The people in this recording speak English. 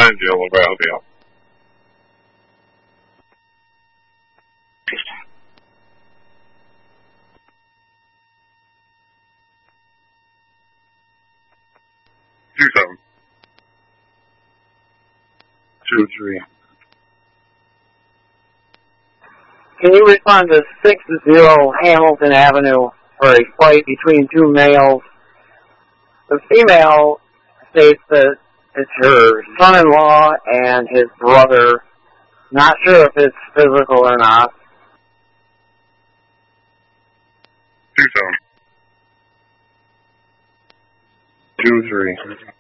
Yellow Valley. Two seven. 2-3. Can you respond to 60 Hamilton Avenue for a fight between two males? The female states that it's her son-in-law and his brother. Not sure if it's physical or not. 2-7. 2-3.